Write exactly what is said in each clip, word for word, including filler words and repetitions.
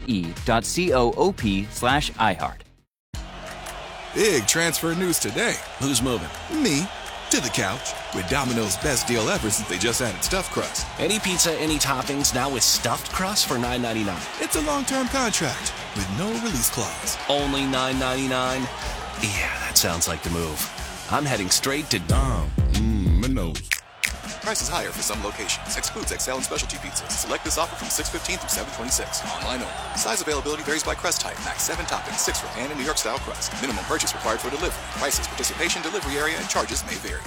F-A-R-E dot C-O-O-P slash iHeart. Big transfer news today. Who's moving? Me. To the couch. With Domino's best deal ever since they just added stuffed crust. Any pizza, any toppings, now with stuffed crust for nine ninety-nine. It's a long-term contract with no release clause. Only nine ninety-nine? Yeah, that sounds like the move. I'm heading straight to Dom. Mmm, Minos. Prices higher for some locations. Excludes X L and specialty pizzas. Select this offer from six fifteen through seven twenty-six. Online only. Size availability varies by crust type. Max seven toppings, six for pan and New York style crust. Minimum purchase required for delivery. Prices, participation, delivery area, and charges may vary.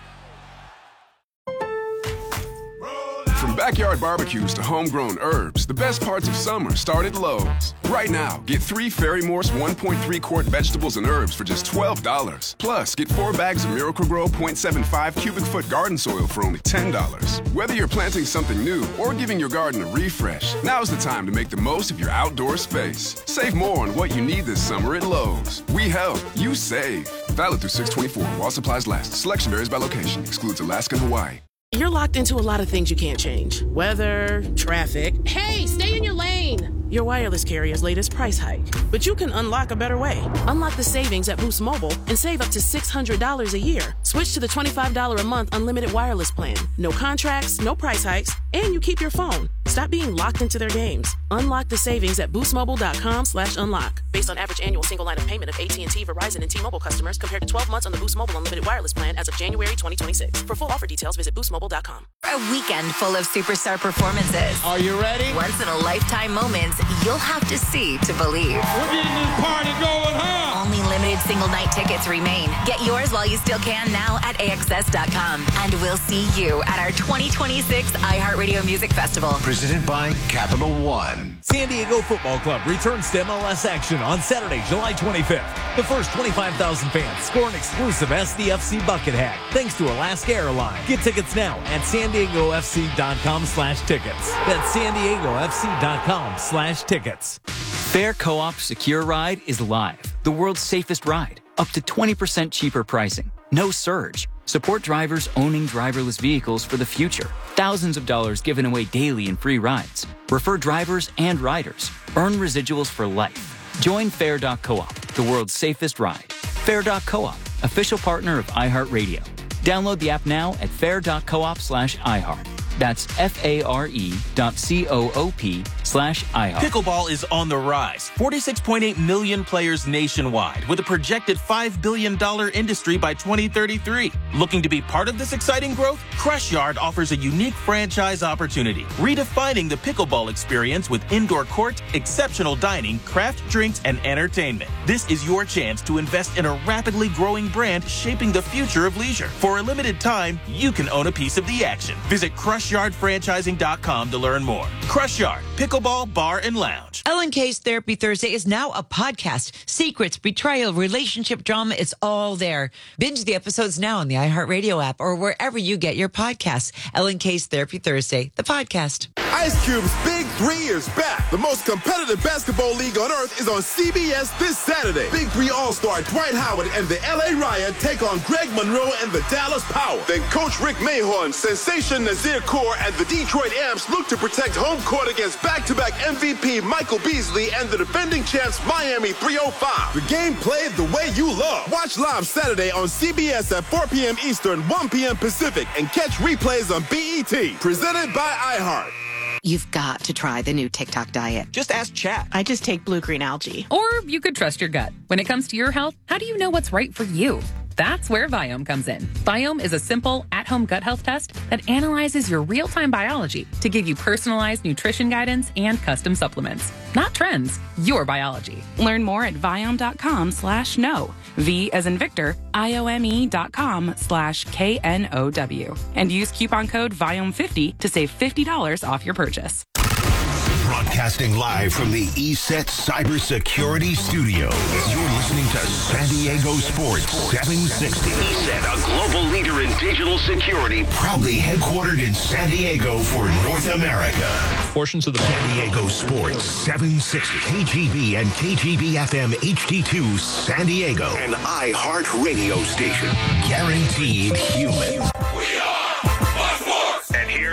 From backyard barbecues to homegrown herbs, the best parts of summer start at Lowe's. Right now, get three Fairy Morse one point three quart vegetables and herbs for just twelve dollars. Plus, get four bags of Miracle-Gro point seven five cubic foot garden soil for only ten dollars. Whether you're planting something new or giving your garden a refresh, now's the time to make the most of your outdoor space. Save more on what you need this summer at Lowe's. We help, you save. Valid through six twenty-four while supplies last. Selection varies by location. Excludes Alaska and Hawaii. You're locked into a lot of things you can't change. Weather, traffic. Hey, stay in your lane! Your wireless carrier's latest price hike. But you can unlock a better way. Unlock the savings at Boost Mobile and save up to six hundred dollars a year. Switch to the twenty-five dollars a month unlimited wireless plan. No contracts, no price hikes, and you keep your phone. Stop being locked into their games. Unlock the savings at boostmobile.com slash unlock. Based on average annual single line of payment of A T and T, Verizon, and T-Mobile customers compared to twelve months on the Boost Mobile unlimited wireless plan as of January twenty twenty-six. For full offer details, visit boost mobile dot com. A weekend full of superstar performances. Are you ready? Once in a lifetime moments you'll have to see to believe. We're getting this party going, huh? Only limited single night tickets remain. Get yours while you still can now at A X S dot com. And we'll see you at our twenty twenty-six iHeartRadio Music Festival. Presented by Capital One. San Diego Football Club returns to M L S action on Saturday, July twenty-fifth. The first twenty-five thousand fans score an exclusive S D F C bucket hat thanks to Alaska Airlines. Get tickets now at san diego f c dot com slash tickets. That's san diego f c dot com slash tickets. Fair Co-op Secure Ride is live. The world's safest ride. Up to twenty percent cheaper pricing. No surge. Support drivers owning driverless vehicles for the future. Thousands of dollars given away daily in free rides. Refer drivers and riders. Earn residuals for life. Join Fair dot Co-op, the world's safest ride. Fair dot Co-op, official partner of iHeartRadio. Download the app now at fair dot coop slash iHeart. That's F-A-R-E dot C-O-O-P slash iHeart. Pickleball is on the rise. forty-six point eight million players nationwide with a projected five billion dollars industry by twenty thirty-three. Looking to be part of this exciting growth? Crush Yard offers a unique franchise opportunity, redefining the pickleball experience with indoor court, exceptional dining, craft drinks, and entertainment. This is your chance to invest in a rapidly growing brand shaping the future of leisure. For a limited time, you can own a piece of the action. Visit crush yard franchising dot com to learn more. Crush Yard, Pickleball Bar and Lounge. Ellen K's Therapy Thursday is now a podcast. Secrets, betrayal, relationship drama, it's all there. Binge the episodes now on the iHeartRadio app or wherever you get your podcasts. Ellen K's Therapy Thursday, the podcast. Ice Cube's Big Three is back. The most competitive basketball league on earth is on C B S this Saturday. Big Three All-Star Dwight Howard and the L A Riot take on Greg Monroe and the Dallas Power. Then Coach Rick Mahorn, Sensation Nazir Kaur, and the Detroit Amps look to protect home court against back-to-back M V P Michael Beasley and the defending champs Miami three oh five. The game played the way you love. Watch live Saturday on C B S at four p.m. Eastern, one p.m. Pacific, and catch replays on B E T. Presented by iHeart. You've got to try the new TikTok diet. Just ask chat. I just take blue-green algae. Or you could trust your gut. When it comes to your health, how do you know what's right for you? That's where Viome comes in. Viome is a simple, at-home gut health test that analyzes your real-time biology to give you personalized nutrition guidance and custom supplements. Not trends, your biology. Learn more at viome.com slash no. V as in Victor, I-O-M-E dot com slash K N O W. And use coupon code Viome fifty to save fifty dollars off your purchase. Broadcasting live from the E S E T Cybersecurity Studios. You're listening to San Diego Sports seven sixty. E S E T, a global leader in digital security, proudly headquartered in San Diego for North America. Portions of the San Diego Sports seven sixty, K G B and K G B F M H D two San Diego, an iHeart radio station, guaranteed human. We are Fox Sports. And here's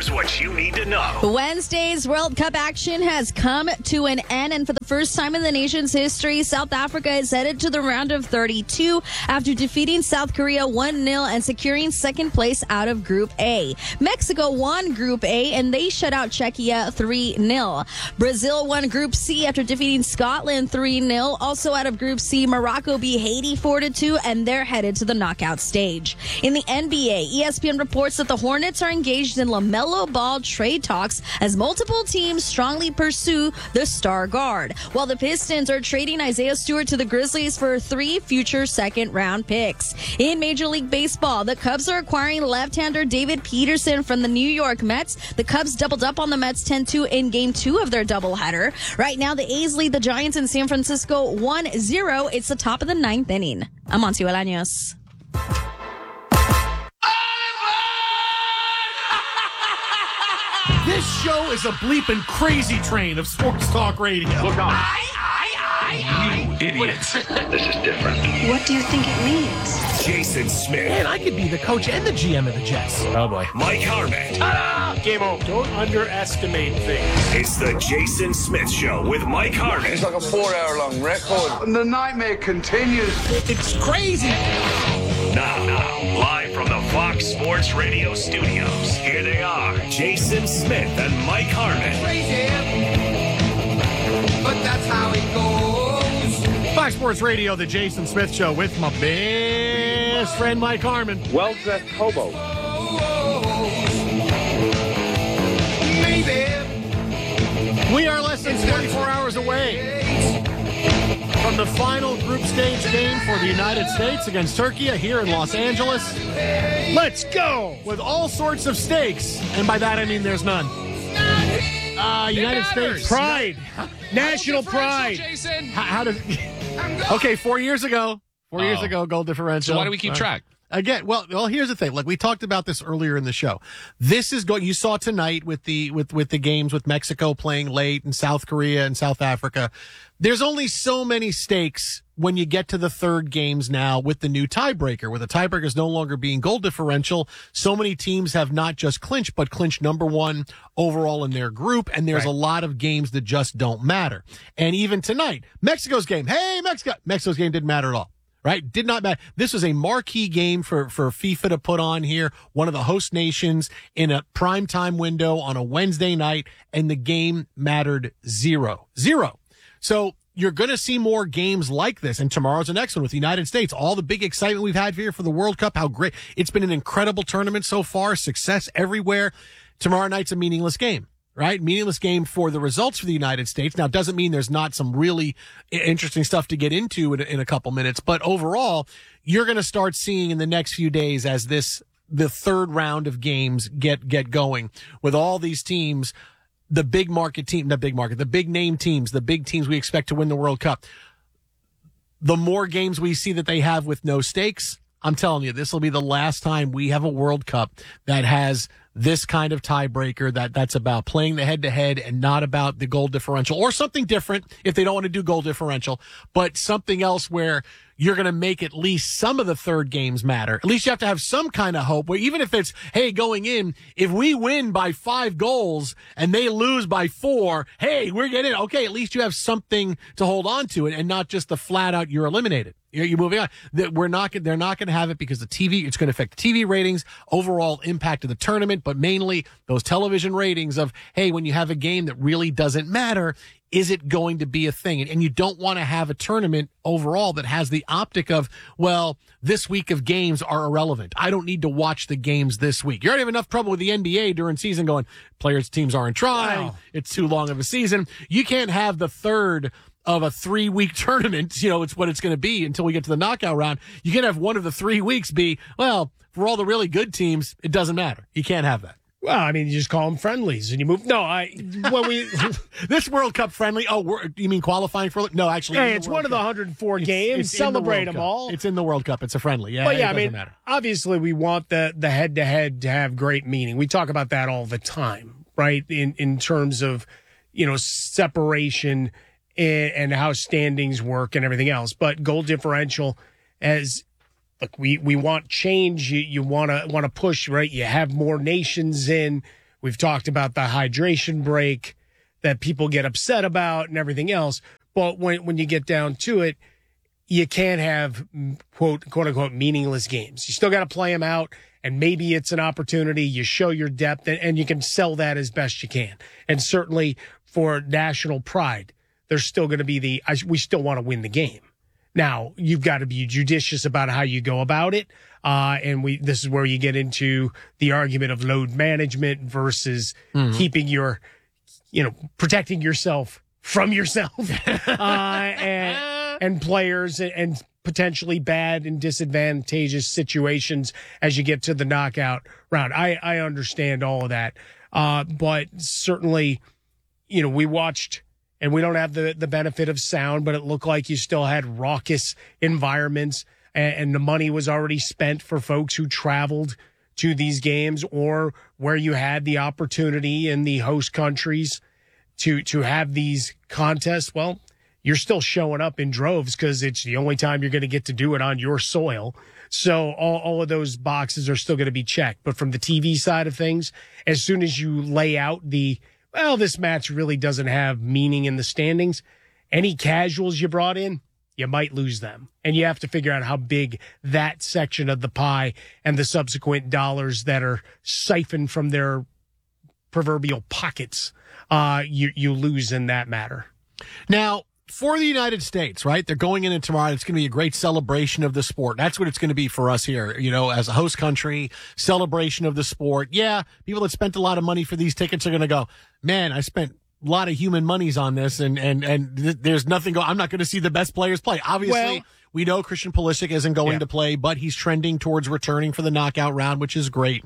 Here's what you need to know. Wednesday's World Cup action has come to an end, and for the first time in the nation's history, South Africa is headed to the round of thirty-two after defeating South Korea one nil and securing second place out of Group A. Mexico won Group A, and they shut out Czechia three nil. Brazil won Group C after defeating Scotland three nil. Also out of Group C, Morocco beat Haiti four to two, and they're headed to the knockout stage. In the N B A, E S P N reports that the Hornets are engaged in LaMelo Ball trade talks as multiple teams strongly pursue the star guard, while the Pistons are trading Isaiah Stewart to the Grizzlies for three future second-round picks. In Major League Baseball, the Cubs are acquiring left-hander David Peterson from the New York Mets. The Cubs doubled up on the Mets ten two in Game two of their doubleheader. Right now, the A's lead the Giants in San Francisco one zero. It's the top of the ninth inning. I'm Amancio Bolaños. This show is a bleeping crazy train of sports talk radio. Look on. I, I, I, you idiots. This is different. What do you think it means? Jason Smith. Man, I could be the coach and the G M of the Jets. Oh, boy. Mike Harmon. Ta-da! Game over. Don't underestimate things. It's the Jason Smith Show with Mike Harmon. It's like a four-hour-long record. And the nightmare continues. It's crazy. Now, now, live from the Fox Sports Radio studios, here they are, Jason Smith and Mike Harmon. Crazy, but that's how it goes. Fox Sports Radio, the Jason Smith Show with my best friend Mike Harmon. Well-dressed hobo. Maybe. We are less than twenty-four hours away from the final group stage game for the United States against Turkey here in Los Angeles. Let's go! With all sorts of stakes, and by that I mean there's none. Uh, United States pride, national pride. Jason, how, how does? Okay, four years ago, four oh. years ago, goal differential. So why do we keep track? Again, well, well, here's the thing. Like we talked about this earlier in the show. This is going. You saw tonight with the with with the games with Mexico playing late and South Korea and South Africa. There's only so many stakes when you get to the third games now with the new tiebreaker, where the tiebreaker is no longer being goal differential. So many teams have not just clinched, but clinched number one overall in their group, and there's right. a lot of games that just don't matter. And even tonight, Mexico's game. Hey, Mexico! Mexico's game didn't matter at all. Right? Did not matter. This was a marquee game for, for FIFA to put on here, one of the host nations in a primetime window on a Wednesday night, and the game mattered zero. Zero. So you're going to see more games like this, and tomorrow's the next one with the United States. All the big excitement we've had here for the World Cup, how great. It's been an incredible tournament so far, success everywhere. Tomorrow night's a meaningless game. Right? Meaningless game for the results for the United States. Now, it doesn't mean there's not some really interesting stuff to get into in, in a couple minutes, but overall, you're going to start seeing in the next few days as this, the third round of games get, get going with all these teams, the big market team, the big market, the big name teams, the big teams we expect to win the World Cup. The more games we see that they have with no stakes, I'm telling you, this will be the last time we have a World Cup that has this kind of tiebreaker that that's about playing the head-to-head and not about the goal differential or something different if they don't want to do goal differential, but something else where you're going to make at least some of the third games matter. At least you have to have some kind of hope where even if it's, hey, going in, if we win by five goals and they lose by four, hey, we're getting it. Okay, at least you have something to hold on to it and not just the flat out you're eliminated. You're, you're moving on. That we're not. They're not going to have it because the T V. It's going to affect the T V ratings, overall impact of the tournament, but mainly those television ratings of hey, when you have a game that really doesn't matter, is it going to be a thing? And, and you don't want to have a tournament overall that has the optic of well, this week of games are irrelevant. I don't need to watch the games this week. You already have enough trouble with the N B A during season going players teams aren't trying. Wow. It's too long of a season. You can't have the third of a three-week tournament, you know, it's what it's going to be until we get to the knockout round. You can have one of the three weeks be, well, for all the really good teams, it doesn't matter. You can't have that. Well, I mean, you just call them friendlies and you move. No, I, when we, this World Cup friendly. Oh, we're, you mean qualifying for? No, actually. Hey, it's one Cup. Of the one hundred four it's, games. It's Celebrate the them all. It's in the World Cup. It's a friendly. Yeah. But yeah, it I mean, matter. Obviously we want the, the head to head to have great meaning. We talk about that all the time, right? In, in terms of, you know, separation and, and how standings work and everything else. But goal differential as, look, we, we want change. You, you want to want to push, right? You have more nations in. We've talked about the hydration break that people get upset about and everything else. But when when you get down to it, you can't have quote quote unquote meaningless games. You still got to play them out, and maybe it's an opportunity. You show your depth, and, and you can sell that as best you can. And certainly for national pride, there's still going to be the I, we still want to win the game. Now you've got to be judicious about how you go about it, uh, and we this is where you get into the argument of load management versus mm-hmm. keeping your, you know, protecting yourself from yourself uh, and, and players and potentially bad and disadvantageous situations as you get to the knockout round. I, I understand all of that. Uh, but certainly, you know, we watched, and we don't have the, the benefit of sound, but it looked like you still had raucous environments, and, and the money was already spent for folks who traveled to these games or where you had the opportunity in the host countries to to have these contests. Well, you're still showing up in droves because it's the only time you're going to get to do it on your soil. So all, all of those boxes are still going to be checked. But from the T V side of things, as soon as you lay out the, well, this match really doesn't have meaning in the standings, any casuals you brought in, you might lose them. And you have to figure out how big that section of the pie and the subsequent dollars that are siphoned from their proverbial pockets Uh, you you lose in that matter. Now, for the United States, right? They're going in tomorrow. It's going to be a great celebration of the sport. That's what it's going to be for us here, you know, as a host country, celebration of the sport. Yeah, people that spent a lot of money for these tickets are going to go, man, I spent a lot of human monies on this, and and and th- there's nothing going. I'm not going to see the best players play. Obviously, well, we know Christian Pulisic isn't going yeah. to play, but he's trending towards returning for the knockout round, which is great.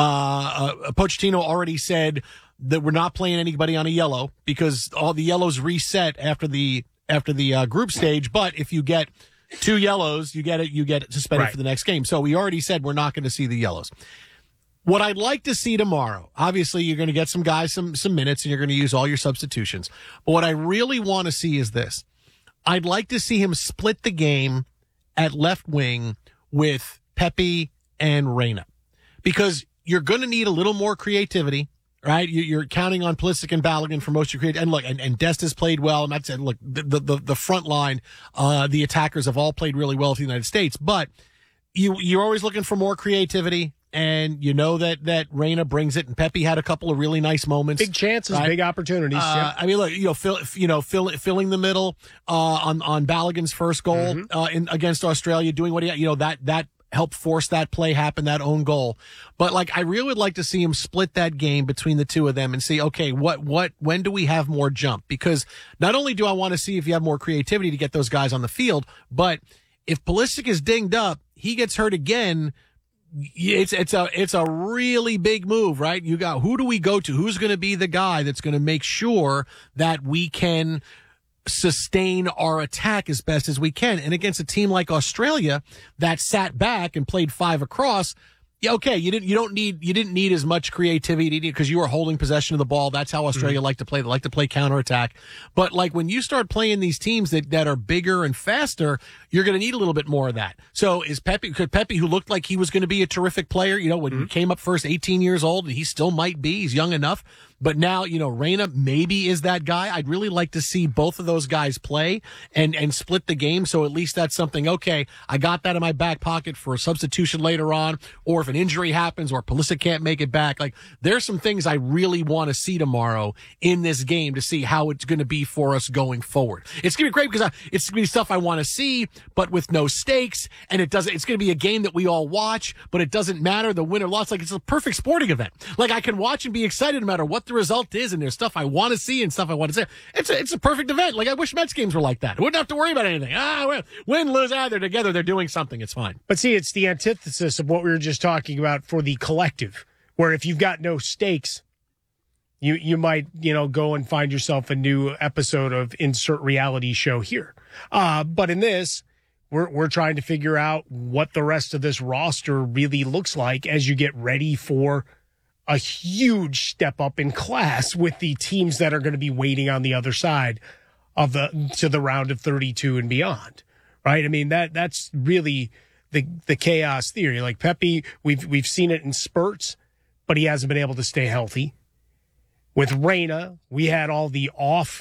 Uh, uh Pochettino already said that we're not playing anybody on a yellow because all the yellows reset after the after the uh, group stage. But if you get two yellows, you get it. You get suspended right. for the next game. So we already said we're not going to see the yellows. What I'd like to see tomorrow, obviously, you're going to get some guys some some minutes, and you're going to use all your substitutions. But what I really want to see is this: I'd like to see him split the game at left wing with Pepe and Reyna, because you're going to need a little more creativity. Right, you're counting on Pulisic and Balogun for most of your creative, and look, and, and Dest has played well. And that's look, the the the front line, uh, the attackers have all played really well for the United States. But you you're always looking for more creativity, and you know that that Reyna brings it. And Pepe had a couple of really nice moments, big chances, right? Big opportunities. Uh, yeah. I mean, look, you know, fill, you know, fill, filling the middle uh, on on Balogun's first goal mm-hmm. uh, in against Australia, doing what he, you know, that that. help force that play happen, that own goal. But like, I really would like to see him split that game between the two of them and see, okay, what, what, when do we have more jump? Because not only do I want to see if you have more creativity to get those guys on the field, but if Pulisic is dinged up, he gets hurt again. It's, it's a, it's a really big move, right? You got, who do we go to? Who's going to be the guy that's going to make sure that we can sustain our attack as best as we can? And against a team like Australia that sat back and played five across, yeah, okay, you didn't you don't need you didn't need as much creativity because you were holding possession of the ball. That's how Australia mm-hmm. like to play. They like to play counterattack. But like when you start playing these teams that, that are bigger and faster, you're going to need a little bit more of that. So is Pepe, could Pepe, who looked like he was going to be a terrific player, you know, when mm-hmm. he came up first, eighteen years old, and he still might be, he's young enough. But now, you know, Reyna maybe is that guy. I'd really like to see both of those guys play and, and split the game. So at least that's something, okay, I got that in my back pocket for a substitution later on, or if an injury happens or Pulisic can't make it back. Like, there's some things I really want to see tomorrow in this game to see how it's going to be for us going forward. It's going to be great because I, it's going to be stuff I want to see, but with no stakes. And it doesn't, it's going to be a game that we all watch, but it doesn't matter the win or loss. Like, it's a perfect sporting event. Like, I can watch and be excited no matter what the result is, and there's stuff I want to see and stuff I want to say. It's a, it's a perfect event. Like, I wish Mets games were like that. I wouldn't have to worry about anything. Ah, win, win, lose, ah, they're together. They're doing something. It's fine. But see, it's the antithesis of what we were just talking about for the collective, where if you've got no stakes, you, you might, you know, go and find yourself a new episode of insert reality show here. Uh, but in this, we're, we're trying to figure out what the rest of this roster really looks like as you get ready for a huge step up in class with the teams that are going to be waiting on the other side of the to the round of thirty-two and beyond, right? I mean, that that's really the the chaos theory. Like Pepe, we've we've seen it in spurts, but he hasn't been able to stay healthy. With Raina, we had all the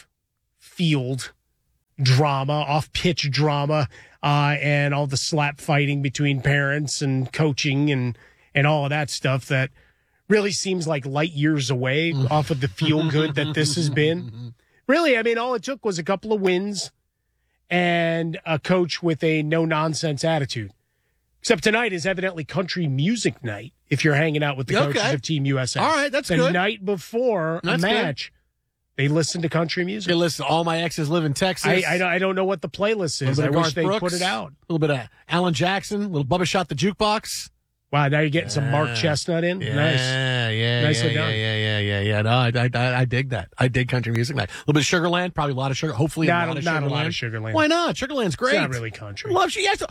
off-field drama, off-pitch drama, uh, and all the slap fighting between parents and coaching and, and all of that stuff that really seems like light years away off of the feel-good that this has been. Really, I mean, all it took was a couple of wins and a coach with a no-nonsense attitude. Except tonight is evidently country music night if you're hanging out with the Okay. coaches of Team U S A. All right, that's the good. The night before That's a good. match, they listen to country music. They listen. All my exes live in Texas. I, I, don't- I don't know what the playlist A is. little I bit of wish Garth they Brooks, put it out. A little bit of Alan Jackson, a little Bubba Shot the Jukebox. Wow, now you're getting some Mark Yeah. Chestnut in? Yeah, Nice. yeah, yeah, Nicely yeah, done. yeah, yeah, yeah, yeah. No, I, I, I, I dig that. I dig country music night. A little bit of Sugarland, probably a lot of sugar. Hopefully, Not a a- lot of not a Sugarland. lot of Sugarland. Why not? Sugarland's great. It's not really country. Love she yes.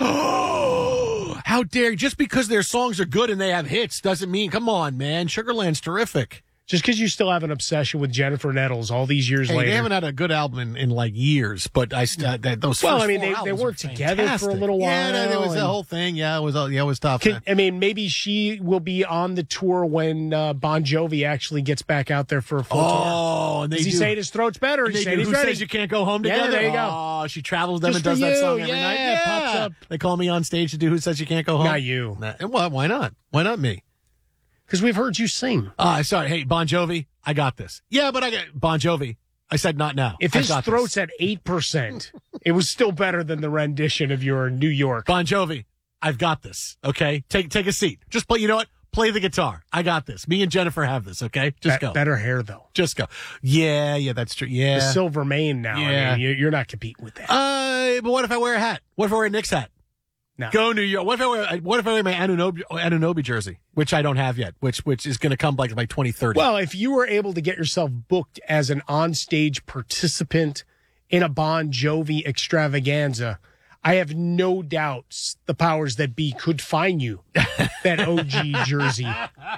Oh, how dare! Just because their songs are good and they have hits doesn't mean. Come on, man. Sugarland's terrific. Just because you still have an obsession with Jennifer Nettles all these years Hey, later. they haven't had a good album in, in like years, but I st- that those. Well, first I mean, four they- they albums weren't were together for a fantastic. little Yeah, no, there was while, the and- whole thing. Yeah, it was. Yeah, it was tough. Can, I mean, maybe she will be on the tour when uh, Bon Jovi actually gets back out there for a full tour. Oh, and they Is he do- saying his throat's better? And He's they saying do he's Who ready. Says You Can't Go Home Yeah, Together? there you go. Oh, she travels them Just and does for that you. song every Yeah, night. it pops up. They call me on stage to do Who Says You Can't Go Home? Not you. Nah, and what? Why not? Why not me? Because we've heard you sing. Uh, sorry. Hey, Bon Jovi, I got this. Yeah, but I got Bon Jovi. I said not now. If I his got this. throat's at eight percent, it was still better than the rendition of your New York. Bon Jovi, I've got this. Okay, take take a seat. Just play. You know what? Play the guitar. I got this. Me and Jennifer have this. Okay, just Be- go. Better hair, though. Just go. Yeah, yeah, that's true. Yeah. The silver mane now. Yeah. I mean, you- you're not competing with that. Uh, but what if I wear a hat? What if I wear a Knicks hat? No. Go New York. What if I wear? What if I wear my Anunoby, Anunoby jersey, which I don't have yet, which which is going to come like by twenty thirty. Well, if you were able to get yourself booked as an onstage participant in a Bon Jovi extravaganza, I have no doubts the powers that be could find you that O G jersey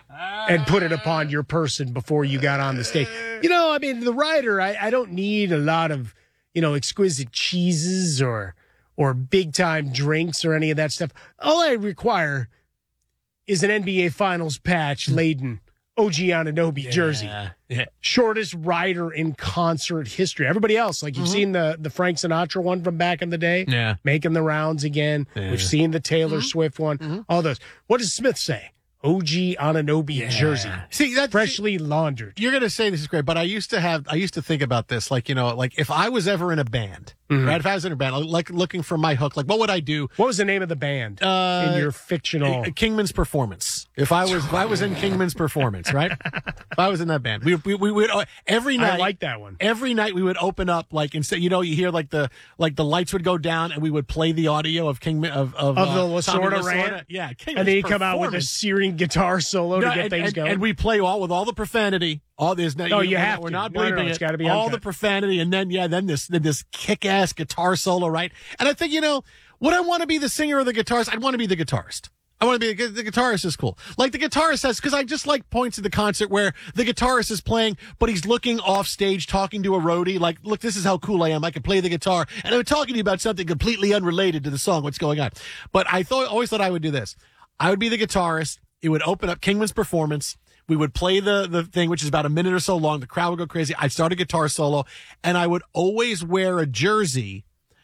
and put it upon your person before you got on the stage. You know, I mean, the rider, I, I don't need a lot of, you know, exquisite cheeses or or big time drinks or any of that stuff. All I require is an N B A Finals patch laden O G Anunoby jersey. Yeah. Shortest rider in concert history. Everybody else, like you've Mhm. seen the, the Frank Sinatra one from back in the day, Yeah. making the rounds again. Yeah. We've seen the Taylor Swift one, all those. What does Smith say? O G Anunoby jersey. See, that's freshly laundered. You're going to say this is great, but I used to have, I used to think about this, like, you know, like if I was ever in a band, Mhm. right? If I was in a band, like looking for my hook, like what would I do? What was the name of the band Uh, in your fictional? uh, Kingman's Performance. If I was, if I was in Kingman's Performance, right? If I was in that band, we we, we would uh, every I night. like that one. Every night we would open up, like instead, you know, you hear like the like the lights would go down, and we would play the audio of Kingman of of, Of uh, the Tommy Lasorda Lasorda. rant? Yeah, Kingman's And then you come out with a Performance. searing guitar solo No, to get and, things and- going. and we play all with all the profanity. All there's no, No, you we're have not, we're to. not No, no, no, bleeping it's it. gotta be all uncut. the profanity, and then yeah, then this then this kick ass guitar solo, right? And I think you know, would I want to be the singer or the guitarist? I'd want to be the guitarist. I want to be the, the guitarist is cool. Like the guitarist has, because I just like points in the concert where the guitarist is playing, but he's looking off stage, talking to a roadie. Like, look, this is how cool I am. I can play the guitar, and I'm talking to you about something completely unrelated to the song. What's going on? But I thought, always thought I would do this. I would be the guitarist. It would open up Kingman's Performance. We would play the the thing, which is about a minute or so long. The crowd would go crazy. I'd start a guitar solo, and I would always wear a jersey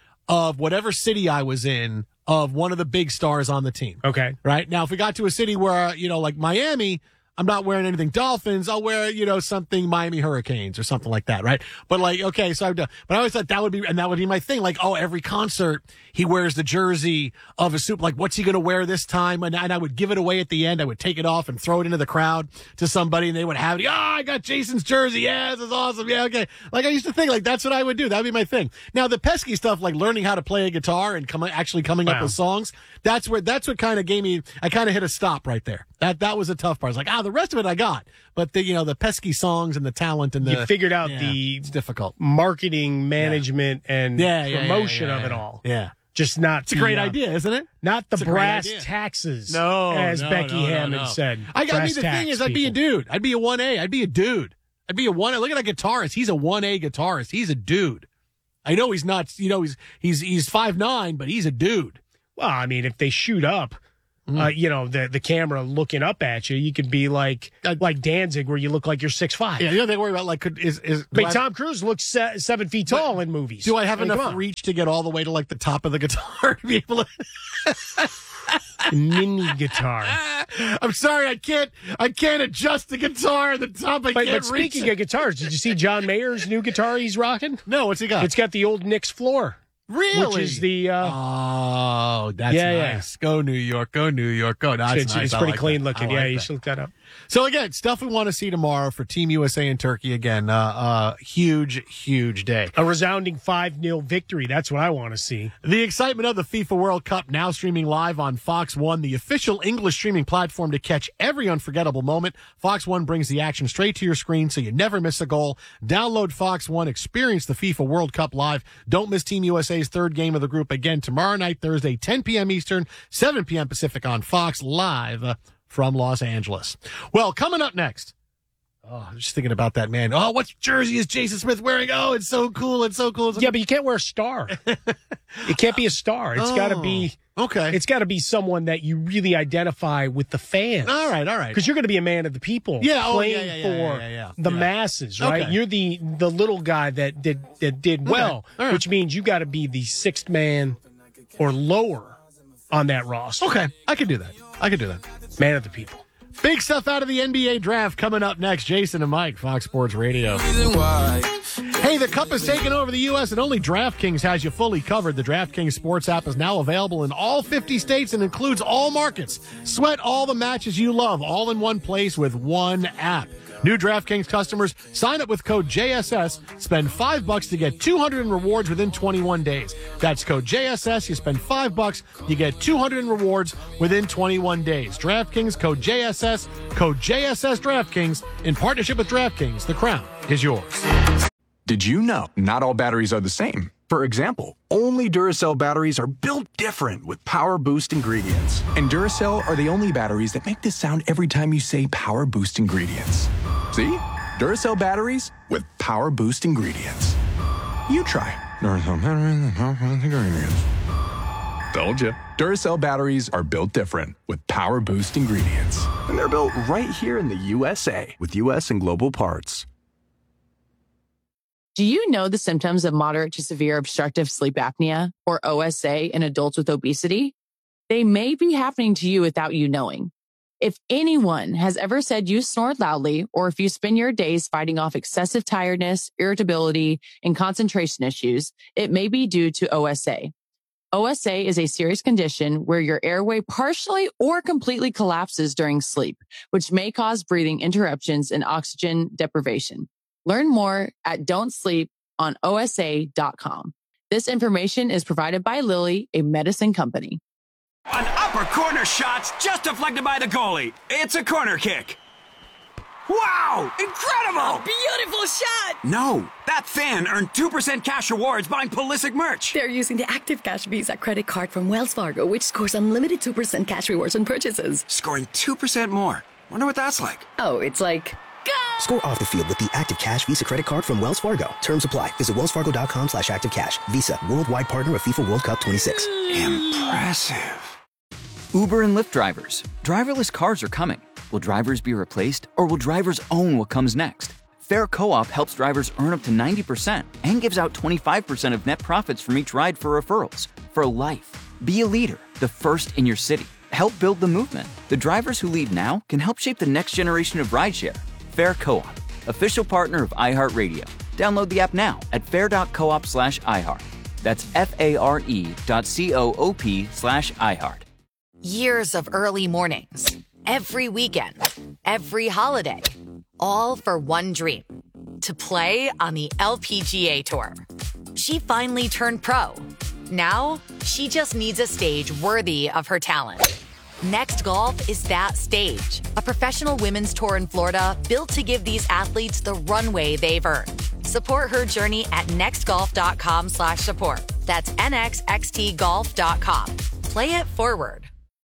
of whatever city I was in of one of the big stars on the team. Okay. Right? Now, if we got to a city where, you know, like Miami, I'm not wearing anything Dolphins. I'll wear, you know, something Miami Hurricanes or something like that, right? But like, okay, so I've done, but I always thought that would be, and that would be my thing. Like, oh, every concert, he wears the jersey of a soup. Like, what's he going to wear this time? And, and I would give it away at the end. I would take it off and throw it into the crowd to somebody, and they would have it. Oh, I got Jason's jersey. Yeah, this is awesome. Yeah, okay. Like, I used to think, like, that's what I would do. That would be my thing. Now, the pesky stuff, like learning how to play a guitar and come, actually coming up Wow. with songs, that's where, that's what kind of gave me, I kind of hit a stop right there. That, that was a tough part. I was like, ah, the rest of it I got. But the, you know, the pesky songs and the talent and the. You figured out yeah, the it's difficult. marketing, management, and Yeah, yeah, yeah, promotion yeah, of it yeah. all. Yeah. Just not. It's a great idea, isn't it? Not the It's a great brass idea. taxes. No, as no, Becky no, no, Hammond no. said. I, I mean, Brass the tax thing is, I'd be a people. dude. I'd be a one A. I'd be a dude. I'd be a one A. Look at that guitarist. He's a one A guitarist. He's a dude. I know he's not. You know, he's he's he's five nine, but he's a dude. Well, I mean, if they shoot up, Mm. uh, you know, the the camera looking up at you. You could be like like Danzig, where you look like you're six five. Yeah, you know, they worry about like could is is. I mean, I, Tom Cruise looks se- seven feet tall in movies. Do I have I mean, enough reach to get all the way to like the top of the guitar to be able to? Mini guitar. I'm sorry, I can't. I can't adjust the guitar at the top. I but, can't but reach speaking it. of guitars, did you see John Mayer's new guitar he's rocking? No, what's he got? It's got the old Nick's floor. Really? Which is the uh, oh, that's yeah, nice. Yeah. Go New York, go New York, go. That's it's, nice. it's I pretty like clean that. looking. I Yeah, like you that. should look that up. So again, stuff we want to see tomorrow for Team U S A and Turkey. Again, uh, uh, huge, huge day. A resounding five nil victory. That's what I want to see. The excitement of the FIFA World Cup now streaming live on Fox One, the official English streaming platform to catch every unforgettable moment. Fox One brings the action straight to your screen so you never miss a goal. Download Fox One, experience the FIFA World Cup live. Don't miss Team U S A's third game of the group again tomorrow night, Thursday, ten p.m. Eastern, seven p.m. Pacific on Fox, live uh, from Los Angeles. Well, coming up next. Oh, I'm just thinking about that, man. Oh, what jersey is Jason Smith wearing? Oh, it's so cool. It's so cool. It's so yeah, cool. but you can't wear a star. It can't be a star. It's oh, got to be okay. It's got to be someone that you really identify with the fans. All right, all right. Because you're going to be a man of the people. Yeah, oh, playing yeah, yeah, yeah, for yeah, yeah, yeah. the yeah. masses, right? Okay. You're the the little guy that did that did well, right. which means you got to be the sixth man or lower on that roster. Okay, I can do that. I can do that. Man of the people. Big stuff out of the N B A draft coming up next. Jason and Mike, Fox Sports Radio. Hey, the Cup is taking over the U S and only DraftKings has you fully covered. The DraftKings Sports app is now available in all fifty states and includes all markets. Sweat all the matches you love, all in one place with one app. New DraftKings customers, sign up with code J S S, spend five bucks to get two hundred in rewards within twenty-one days. That's code J S S. You spend five bucks, you get two hundred in rewards within twenty-one days. DraftKings, code J S S, code J S S DraftKings. In partnership with DraftKings, the crown is yours. Did you know not all batteries are the same? For example, only Duracell batteries are built different with Power Boost ingredients. And Duracell are the only batteries that make this sound every time you say Power Boost ingredients. See? Duracell batteries with Power Boost ingredients. You try. Duracell batteries with Power Boost ingredients. Told you. Duracell batteries are built different with Power Boost ingredients. And they're built right here in the U S A with U S and global parts. Do you know the symptoms of moderate to severe obstructive sleep apnea, or O S A, in adults with obesity? They may be happening to you without you knowing. If anyone has ever said you snore loudly, or if you spend your days fighting off excessive tiredness, irritability, and concentration issues, it may be due to O S A. O S A is a serious condition where your airway partially or completely collapses during sleep, which may cause breathing interruptions and oxygen deprivation. Learn more at don't sleep on O S A dot com. This information is provided by Lilly, a medicine company. An upper corner shot's just deflected by the goalie. It's a corner kick. Wow! Incredible! A beautiful shot! No, that fan earned two percent cash rewards buying Pulisic merch. They're using the Active Cash Visa credit card from Wells Fargo, which scores unlimited two percent cash rewards on purchases. Scoring two percent more. Wonder what that's like. Oh, it's like... Score off the field with the Active Cash Visa credit card from Wells Fargo. Terms apply. Visit wellsfargo.com slash active cash. Visa, worldwide partner of FIFA World Cup twenty-six. Impressive. Uber and Lyft drivers. Driverless cars are coming. Will drivers be replaced, or will drivers own what comes next? Fair Co-op helps drivers earn up to ninety percent and gives out twenty-five percent of net profits from each ride for referrals. For life. Be a leader, the first in your city. Help build the movement. The drivers who lead now can help shape the next generation of rideshare. Fair Co-op, official partner of iHeartRadio. Download the app now at fair.coop slash iHeart. That's F-A-R-E dot C-O-O-P slash iHeart. Years of early mornings, every weekend, every holiday, all for one dream, to play on the L P G A Tour. She finally turned pro. Now, she just needs a stage worthy of her talent. Next Golf is that stage, a professional women's tour in Florida built to give these athletes the runway they've earned. Support her journey at nextgolf.com slash support. That's nxxtgolf dot com. Play it forward.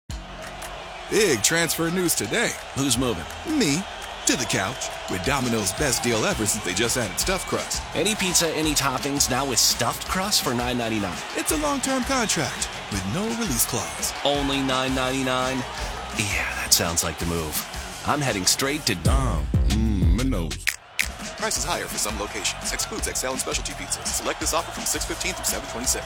Big transfer news today. Who's moving? Me. To the couch. With Domino's best deal ever since they just added stuffed crust. Any pizza, any toppings, now with stuffed crust for nine ninety-nine. It's a long-term contract. with no release clause. Only nine ninety-nine? Yeah, that sounds like the move. I'm heading straight to Dom. Mmm, Minos. Prices higher for some locations. Excludes X L and specialty pizzas. Select this offer from six fifteen through seven twenty-six.